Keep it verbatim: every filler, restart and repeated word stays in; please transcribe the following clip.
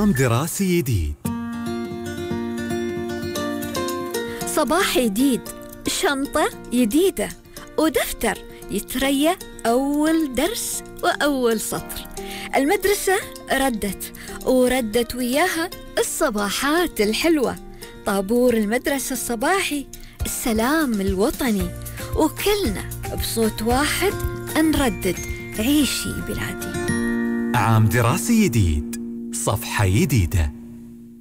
عام دراسي جديد. صباح جديد، شنطة جديدة، ودفتر يتريا أول درس وأول سطر. المدرسة ردت وردت وياها الصباحات الحلوة، طابور المدرسة الصباحي، السلام الوطني، وكلنا بصوت واحد نردد عيشي بلادي. عام دراسي جديد، صفحة جديدة.